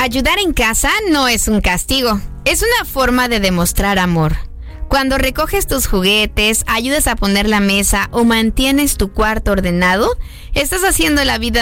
Ayudar en casa no es un castigo, es una forma de demostrar amor. Cuando recoges tus juguetes, ayudas a poner la mesa o mantienes tu cuarto ordenado, estás haciendo la vida